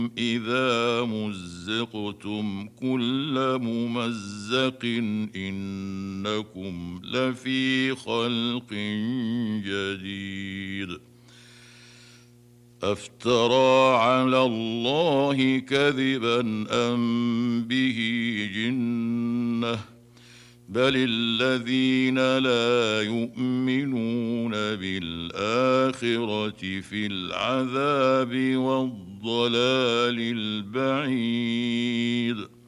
إذا مزقتم كل ممزق إنكم لفي خلق جديد. أفترى على الله كذبا أم به جنة بل الذين لا يؤمنون بالآخرة في العذاب والضلال البعيد.